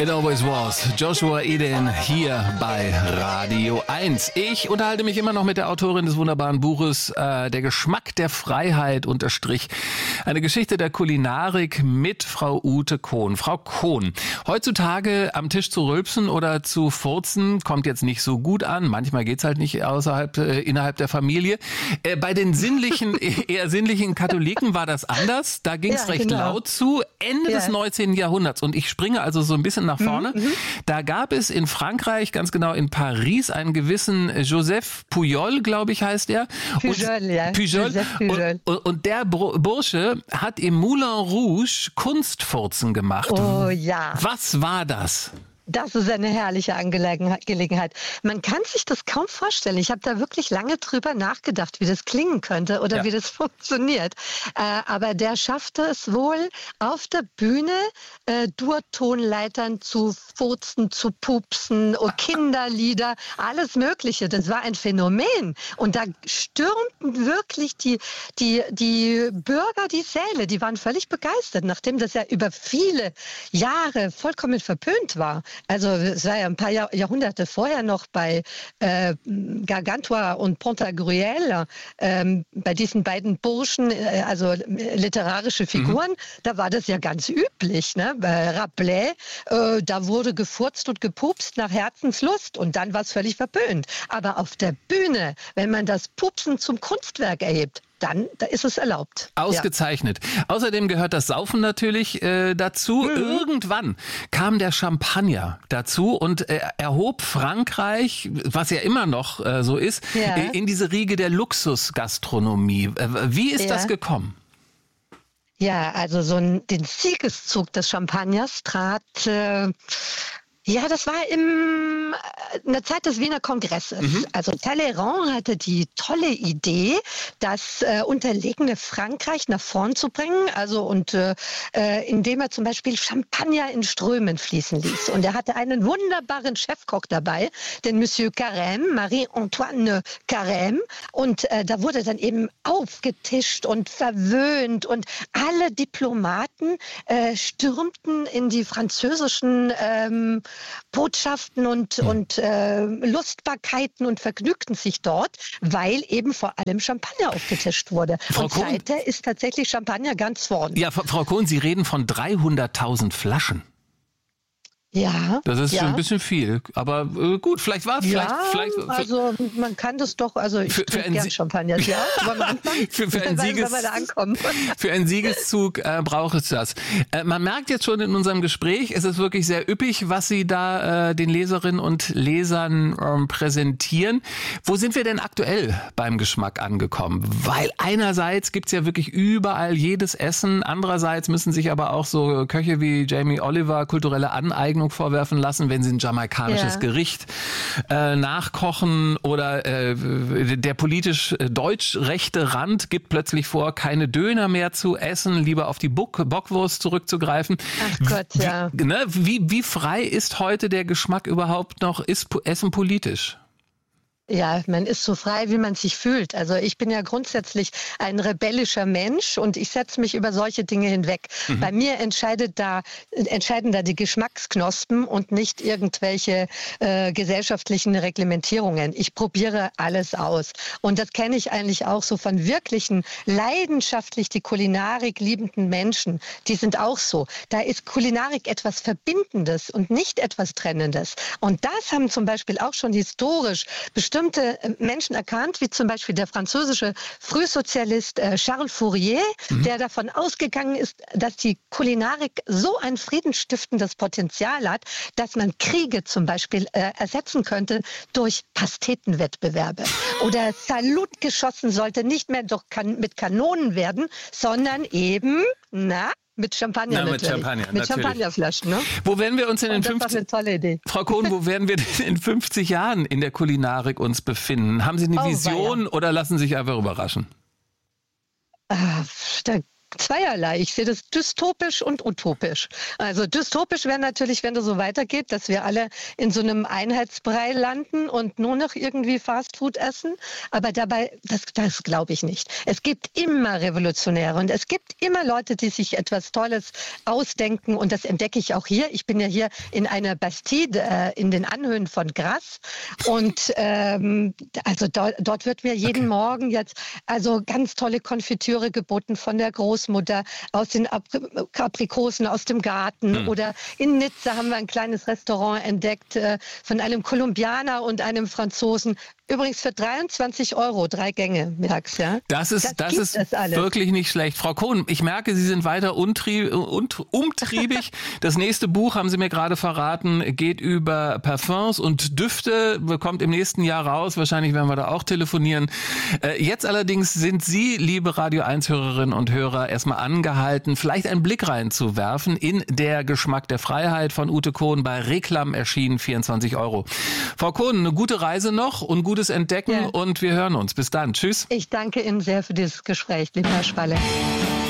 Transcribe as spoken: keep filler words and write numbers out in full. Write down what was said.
It always was. Joshua Eden hier bei Radio eins. Ich unterhalte mich immer noch mit der Autorin des wunderbaren Buches äh, Der Geschmack der Freiheit unterstrich. Eine Geschichte der Kulinarik mit Frau Ute Kohn. Frau Kohn, heutzutage am Tisch zu rülpsen oder zu furzen kommt jetzt nicht so gut an. Manchmal geht's halt nicht außerhalb, äh, innerhalb der Familie. Äh, bei den sinnlichen, eher sinnlichen Katholiken war das anders. Da ging's ja, recht genau. laut zu. Ende ja. des neunzehnten Jahrhunderts. Und ich springe also so ein bisschen nach vorne. Mhm. Da gab es in Frankreich, ganz genau in Paris, einen gewissen Joseph Pujol, glaube ich, heißt er. Pujol, und, ja. Pujol. Pujol. Und, und der Bursche hat im Moulin Rouge Kunstfurzen gemacht. Oh ja. Was war das? Das ist eine herrliche Angelegenheit. Man kann sich das kaum vorstellen. Ich habe da wirklich lange drüber nachgedacht, wie das klingen könnte oder ja. wie das funktioniert. Äh, aber der schaffte es wohl, auf der Bühne äh, Durtonleitern zu furzen, zu pupsen, oh, Kinderlieder, alles Mögliche. Das war ein Phänomen. Und da stürmten wirklich die, die, die Bürger die Säle. Die waren völlig begeistert, nachdem das ja über viele Jahre vollkommen verpönt war. Also es war ja ein paar Jahr, Jahrhunderte vorher noch bei äh, Gargantua und Pantagruel, ähm, bei diesen beiden Burschen, äh, also literarische Figuren, mhm. da war das ja ganz üblich. Ne? Bei Rabelais, äh, da wurde gefurzt und gepupst nach Herzenslust und dann war es völlig verpönt. Aber auf der Bühne, wenn man das Pupsen zum Kunstwerk erhebt, dann da ist es erlaubt. Ausgezeichnet. Ja. Außerdem gehört das Saufen natürlich äh, dazu. Mhm. Irgendwann kam der Champagner dazu und äh, erhob Frankreich, was ja immer noch äh, so ist, ja. äh, in diese Riege der Luxusgastronomie. Äh, wie ist ja. das gekommen? Ja, also so ein, den Siegeszug des Champagners trat... Äh, Ja, das war im, in der Zeit des Wiener Kongresses. Mhm. Also Talleyrand hatte die tolle Idee, das äh, unterlegene Frankreich nach vorn zu bringen, also und äh, indem er zum Beispiel Champagner in Strömen fließen ließ. Und er hatte einen wunderbaren Chefkoch dabei, den Monsieur Carême, Marie-Antoine Carême. Und äh, da wurde dann eben aufgetischt und verwöhnt und alle Diplomaten äh, stürmten in die französischen ähm, Botschaften und, mhm. und äh, Lustbarkeiten und vergnügten sich dort, weil eben vor allem Champagner aufgetischt wurde. Frau und Kohn, seither ist tatsächlich Champagner ganz vorn. Ja, Frau Kohn, Sie reden von dreihunderttausend Flaschen. Ja. Das ist ja. schon ein bisschen viel, aber äh, gut, vielleicht war es vielleicht, ja, vielleicht. Also man kann das doch, also ich für, trinke für gern Champagner, ja. für, für, ein Sieges, für einen Siegeszug äh, braucht es das. Äh, man merkt jetzt schon in unserem Gespräch, es ist wirklich sehr üppig, was Sie da äh, den Leserinnen und Lesern ähm, präsentieren. Wo sind wir denn aktuell beim Geschmack angekommen? Weil einerseits gibt's ja wirklich überall jedes Essen, andererseits müssen sich aber auch so Köche wie Jamie Oliver kulturelle Aneignung vorwerfen lassen, wenn sie ein jamaikanisches ja. Gericht äh, nachkochen oder äh, der politisch äh, deutsch-rechte Rand gibt plötzlich vor, keine Döner mehr zu essen, lieber auf die Bock- Bockwurst zurückzugreifen. Ach Gott, wie, ja. Ne, wie, wie frei ist heute der Geschmack überhaupt noch? Ist Essen politisch? Ja, man ist so frei, wie man sich fühlt. Also ich bin ja grundsätzlich ein rebellischer Mensch und ich setze mich über solche Dinge hinweg. Mhm. Bei mir entscheidet da, entscheiden da die Geschmacksknospen und nicht irgendwelche äh, gesellschaftlichen Reglementierungen. Ich probiere alles aus. Und das kenne ich eigentlich auch so von wirklichen, leidenschaftlich die Kulinarik liebenden Menschen. Die sind auch so. Da ist Kulinarik etwas Verbindendes und nicht etwas Trennendes. Und das haben zum Beispiel auch schon historisch bestimmte Menschen erkannt, wie zum Beispiel der französische Frühsozialist äh, Charles Fourier, mhm. der davon ausgegangen ist, dass die Kulinarik so ein friedensstiftendes Potenzial hat, dass man Kriege zum Beispiel äh, ersetzen könnte durch Pastetenwettbewerbe. Oder Salutgeschossen sollte nicht mehr durch kan- mit Kanonen werden, sondern eben, na, Mit Champagner Na, natürlich. Mit Champagner, Mit Champagnerflaschen, ne? Wo werden wir uns in den fünfzig... Das war eine tolle Idee. Frau Kohn, wo werden wir denn in fünfzig Jahren in der Kulinarik uns befinden? Haben Sie eine oh, Vision weia. oder lassen Sie sich einfach überraschen? Ah, da Zweierlei. Ich sehe das dystopisch und utopisch. Also dystopisch wäre natürlich, wenn das so weitergeht, dass wir alle in so einem Einheitsbrei landen und nur noch irgendwie Fastfood essen. Aber dabei, das, das glaube ich nicht. Es gibt immer Revolutionäre und es gibt immer Leute, die sich etwas Tolles ausdenken und das entdecke ich auch hier. Ich bin ja hier in einer Bastide äh, in den Anhöhen von Grasse und ähm, also do, dort wird mir jeden okay. Morgen jetzt also ganz tolle Konfitüre geboten von der Großmutter aus den Aprikosen aus dem Garten. Hm. Oder in Nizza haben wir ein kleines Restaurant entdeckt äh, von einem Kolumbianer und einem Franzosen. Übrigens für dreiundzwanzig Euro, drei Gänge mittags. Ja? Das ist, das, das ist wirklich nicht schlecht. Frau Kohn, ich merke, Sie sind weiter untrieb, und, umtriebig. Das nächste Buch, haben Sie mir gerade verraten, geht über Parfums und Düfte, kommt im nächsten Jahr raus. Wahrscheinlich werden wir da auch telefonieren. Äh, jetzt allerdings sind Sie, liebe Radio eins Hörerinnen und Hörer, erstmal angehalten, vielleicht einen Blick reinzuwerfen in Der Geschmack der Freiheit von Ute Kohn, bei Reklam erschienen, vierundzwanzig Euro. Frau Kohn, eine gute Reise noch und gutes Entdecken ja. und wir hören uns. Bis dann. Tschüss. Ich danke Ihnen sehr für dieses Gespräch, lieber Herr Schwalle.